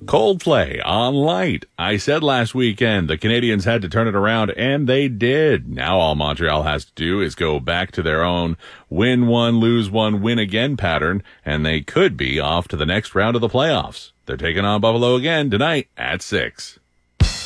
Coldplay on Light. I said last weekend the Canadiens had to turn it around, and they did. Now all Montreal has to do is go back to their own win one, lose one, win again pattern, and they could be off to the next round of the playoffs. They're taking on Buffalo again tonight at 6.